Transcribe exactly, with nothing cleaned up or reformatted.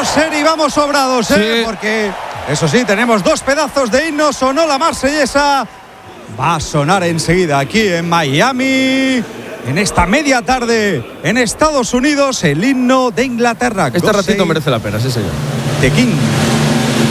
Ser y vamos sobrados, ¿eh? Sí. Porque, eso sí, tenemos dos pedazos de himno. Sonó la marsellesa. Va a sonar enseguida aquí en Miami. En esta media tarde, en Estados Unidos, el himno de Inglaterra. Este God ratito Save merece la pena, sí señor. the King.